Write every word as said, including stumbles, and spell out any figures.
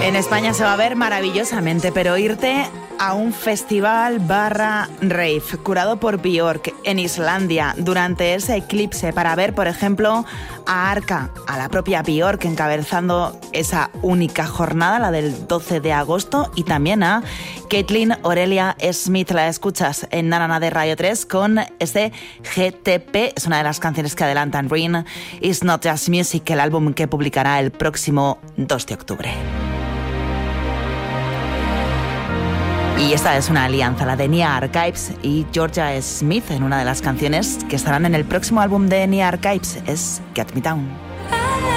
En España se va a ver maravillosamente, pero irte a un festival barra rave curado por Björk en Islandia durante ese eclipse para ver, por ejemplo, a Arca, a la propia Björk encabezando esa única jornada, la del doce de agosto, y también a Caitlin Aurelia Smith. La escuchas en Nanana de Radio tres con este G T P, es una de las canciones que adelantan Rain Is Not Just Music, el álbum que publicará el próximo dos de octubre. Y esta es una alianza, la de Nia Archives y Georgia Smith, en una de las canciones que estarán en el próximo álbum de Nia Archives, es Get Me Down.